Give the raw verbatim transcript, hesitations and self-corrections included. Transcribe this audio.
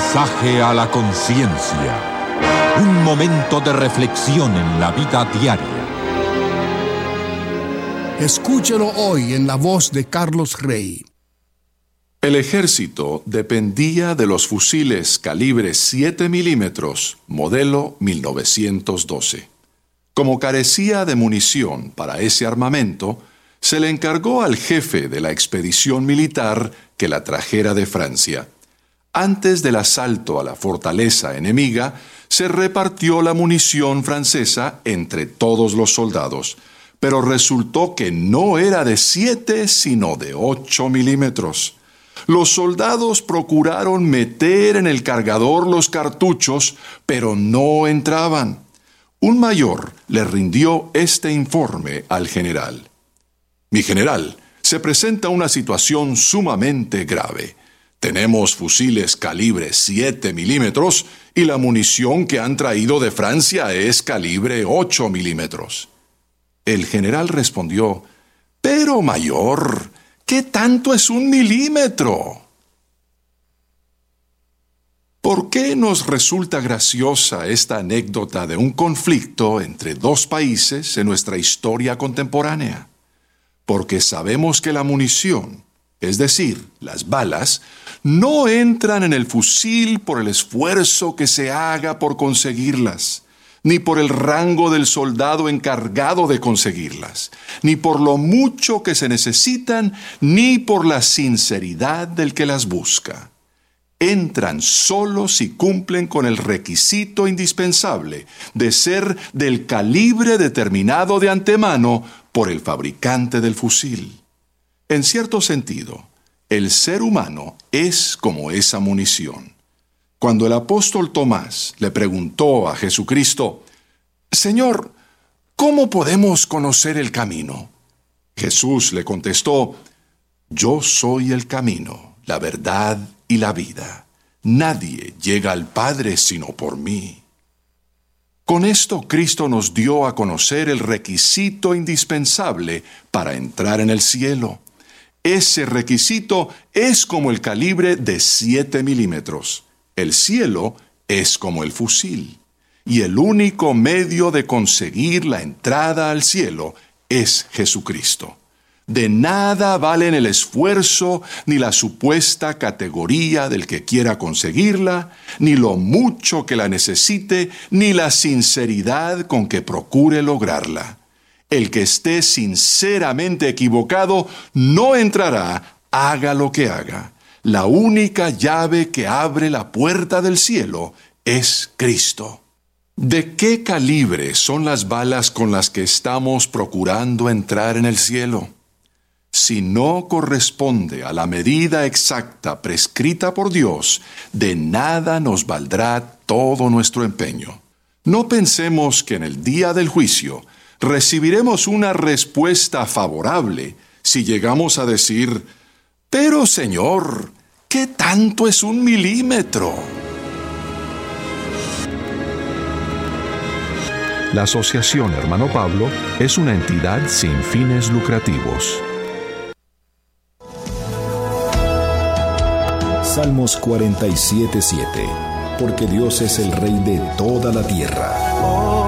Mensaje a la conciencia. Un momento de reflexión en la vida diaria. Escúchelo hoy en la voz de Carlos Rey. El ejército dependía de los fusiles calibre siete milímetros, modelo mil novecientos doce. Como carecía de munición para ese armamento, se le encargó al jefe de la expedición militar que la trajera de Francia. Antes del asalto a la fortaleza enemiga, se repartió la munición francesa entre todos los soldados, pero resultó que no era de siete, sino de ocho milímetros. Los soldados procuraron meter en el cargador los cartuchos, pero no entraban. Un mayor le rindió este informe al general. Mi general, se presenta una situación sumamente grave. Tenemos fusiles calibre siete milímetros y la munición que han traído de Francia es calibre ocho milímetros. El general respondió: «Pero, mayor, ¿qué tanto es un milímetro?» ¿Por qué nos resulta graciosa esta anécdota de un conflicto entre dos países en nuestra historia contemporánea? Porque sabemos que la munición, es decir, las balas, no entran en el fusil por el esfuerzo que se haga por conseguirlas, ni por el rango del soldado encargado de conseguirlas, ni por lo mucho que se necesitan, ni por la sinceridad del que las busca. Entran solo si cumplen con el requisito indispensable de ser del calibre determinado de antemano por el fabricante del fusil. En cierto sentido, el ser humano es como esa munición. Cuando el apóstol Tomás le preguntó a Jesucristo: «Señor, ¿cómo podemos conocer el camino?», Jesús le contestó: «Yo soy el camino, la verdad y la vida. Nadie llega al Padre sino por mí». Con esto Cristo nos dio a conocer el requisito indispensable para entrar en el cielo. Ese requisito es como el calibre de siete milímetros. El cielo es como el fusil. Y el único medio de conseguir la entrada al cielo es Jesucristo. De nada valen el esfuerzo, ni la supuesta categoría del que quiera conseguirla, ni lo mucho que la necesite, ni la sinceridad con que procure lograrla. El que esté sinceramente equivocado no entrará, haga lo que haga. La única llave que abre la puerta del cielo es Cristo. ¿De qué calibre son las balas con las que estamos procurando entrar en el cielo? Si no corresponde a la medida exacta prescrita por Dios, de nada nos valdrá todo nuestro empeño. No pensemos que en el día del juicio recibiremos una respuesta favorable si llegamos a decir: «Pero, Señor, ¿qué tanto es un milímetro?». La Asociación Hermano Pablo es una entidad sin fines lucrativos. Salmos cuarenta y siete, siete. Porque Dios es el Rey de toda la tierra.